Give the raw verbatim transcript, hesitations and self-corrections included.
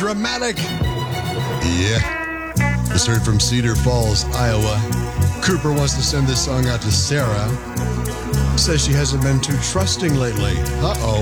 Dramatic. Yeah. This heard from Cedar Falls, Iowa. Cooper wants to send this song out to Sarah. Says she hasn't been too trusting lately. Uh-oh.